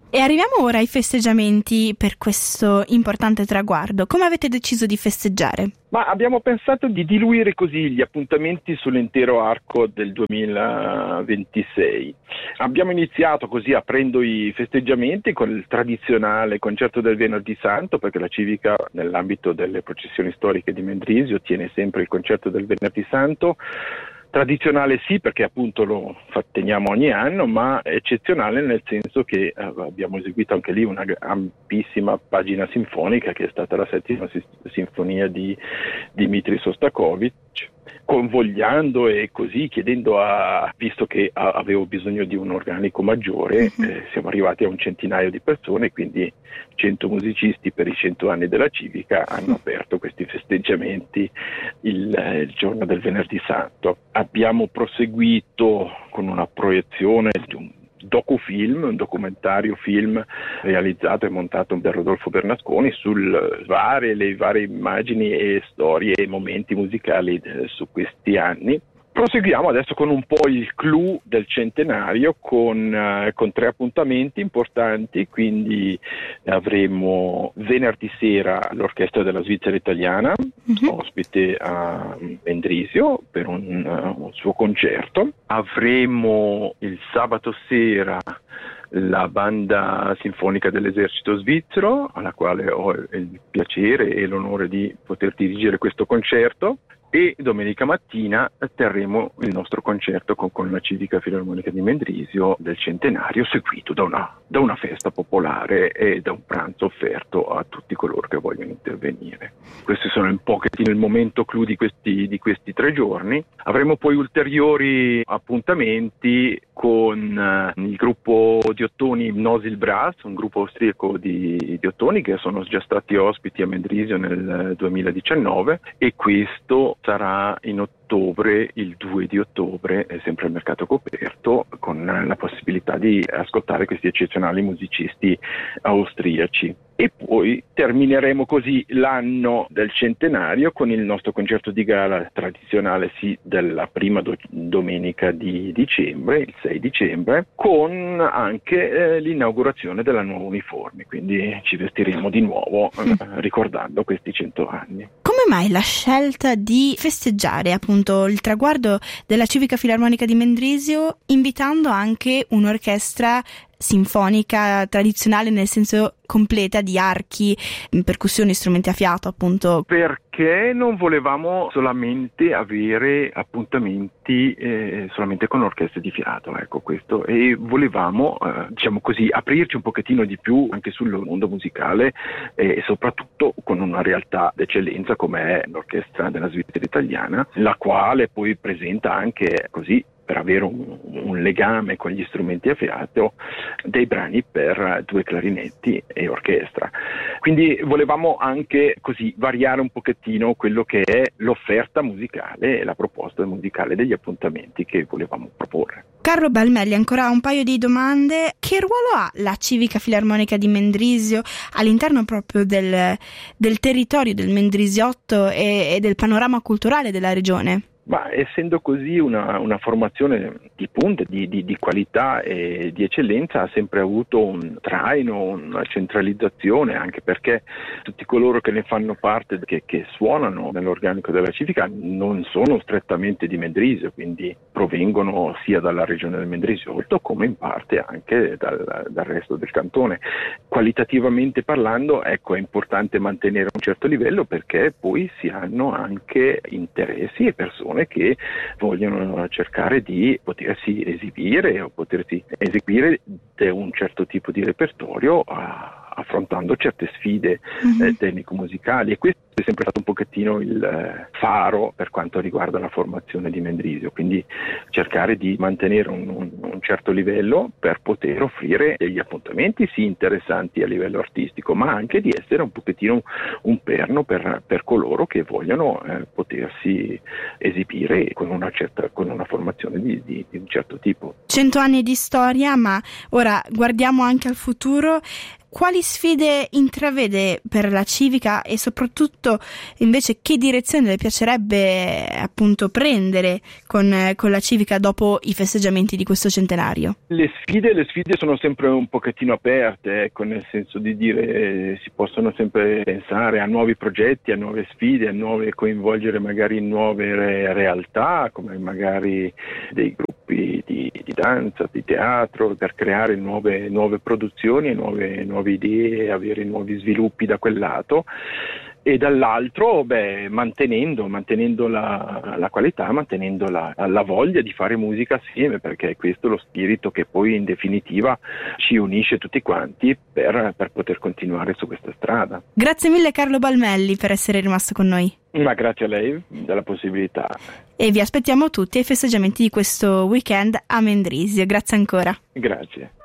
E arriviamo ora ai festeggiamenti per questo importante traguardo. Come avete deciso di festeggiare? Ma abbiamo pensato di diluire così gli appuntamenti sull'intero arco del 2026. Abbiamo iniziato così aprendo i festeggiamenti con il tradizionale concerto del Venerdì Santo, perché la Civica nell'ambito delle processioni storiche di Mendrisio tiene sempre il concerto del Venerdì Santo. Tradizionale sì, perché appunto lo teniamo ogni anno, ma eccezionale nel senso che abbiamo eseguito anche lì una ampissima pagina sinfonica che è stata la settima sinfonia di Dmitri Sostakovich, convogliando e così chiedendo visto che avevo bisogno di un organico maggiore, siamo arrivati a un centinaio di persone, quindi 100 musicisti per i 100 anni della Civica hanno aperto questi festeggiamenti il giorno del Venerdì Santo. Abbiamo proseguito con una proiezione di un docufilm, un documentario film realizzato e montato da Rodolfo Bernasconi le varie immagini e storie e momenti musicali su questi anni. Proseguiamo adesso con un po' il clou del centenario con 3 appuntamenti importanti, quindi avremo venerdì sera l'Orchestra della Svizzera Italiana, ospite a Mendrisio per un suo concerto. Avremo il sabato sera la banda sinfonica dell'esercito svizzero, alla quale ho il piacere e l'onore di poter dirigere questo concerto. E domenica mattina terremo il nostro concerto con la Civica Filarmonica di Mendrisio del centenario, seguito da una festa popolare e da un pranzo offerto a tutti coloro che vogliono intervenire. Questi sono un pochettino il momento clou di questi 3 giorni. Avremo poi ulteriori appuntamenti con il gruppo di ottoni Nosil Brass, un gruppo austriaco di ottoni che sono già stati ospiti a Mendrisio nel 2019, e questo sarà in ottobre, il 2 di ottobre, sempre al mercato coperto, con la possibilità di ascoltare questi eccezionali musicisti austriaci. E poi termineremo così l'anno del centenario con il nostro concerto di gala tradizionale della prima domenica di dicembre, il 6 dicembre, con anche l'inaugurazione della nuova uniforme, quindi ci vestiremo di nuovo ricordando questi 100 anni. Come mai la scelta di festeggiare appunto il traguardo della Civica Filarmonica di Mendrisio invitando anche un'orchestra sinfonica tradizionale, nel senso completa, di archi, percussioni, strumenti a fiato, appunto? Perché non volevamo solamente avere appuntamenti solamente con orchestre di fiato, ecco questo, e volevamo diciamo così aprirci un pochettino di più anche sul mondo musicale e soprattutto con una realtà d'eccellenza come è l'Orchestra della Svizzera Italiana, la quale poi presenta anche così, per avere un legame con gli strumenti a fiato, dei brani per 2 clarinetti e orchestra. Quindi volevamo anche così variare un pochettino quello che è l'offerta musicale e la proposta musicale degli appuntamenti che volevamo proporre. Carlo Balmelli, ancora un paio di domande. Che ruolo ha la Civica Filarmonica di Mendrisio all'interno proprio del territorio del Mendrisiotto e del panorama culturale della regione? Ma essendo così una formazione di punta, di qualità e di eccellenza, ha sempre avuto un traino, una centralizzazione, anche perché tutti coloro che ne fanno parte, che suonano nell'organico della Civica, non sono strettamente di Mendrisio, quindi provengono sia dalla regione del Mendrisiotto come in parte anche dal resto del cantone. Qualitativamente parlando, ecco, è importante mantenere un certo livello, perché poi si hanno anche interessi e persone che vogliono cercare di potersi esibire o potersi eseguire un certo tipo di repertorio affrontando certe sfide tecnico-musicali, e questo è sempre stato un pochettino il faro per quanto riguarda la formazione di Mendrisio, quindi cercare di mantenere un certo livello per poter offrire degli appuntamenti sì interessanti a livello artistico, ma anche di essere un pochettino un perno per coloro che vogliono potersi esibire con una formazione di un certo tipo. 100 anni di storia, ma ora guardiamo anche al futuro. quali sfide intravede per la Civica e soprattutto invece che direzione le piacerebbe appunto prendere con la Civica dopo i festeggiamenti di questo centenario? Le sfide sono sempre un pochettino aperte, ecco, nel senso di dire si possono sempre pensare a nuovi progetti, a nuove sfide, a nuove coinvolgere magari nuove realtà, come magari dei gruppi di danza, di teatro, per creare nuove produzioni e nuove idee, avere nuovi sviluppi da quel lato. E dall'altro mantenendo la qualità, mantenendo la voglia di fare musica assieme, perché è questo lo spirito che poi in definitiva ci unisce tutti quanti per poter continuare su questa strada. Grazie mille Carlo Balmelli per essere rimasto con noi. Ma grazie a lei della possibilità. E vi aspettiamo tutti ai festeggiamenti di questo weekend a Mendrisio. Grazie ancora. Grazie.